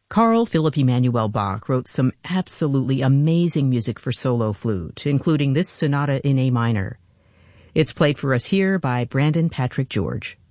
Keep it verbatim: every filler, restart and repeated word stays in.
Carl Philipp Emanuel Bach wrote some absolutely amazing music for solo flute, including this sonata in A minor. It's played for us here by Brandon Patrick George.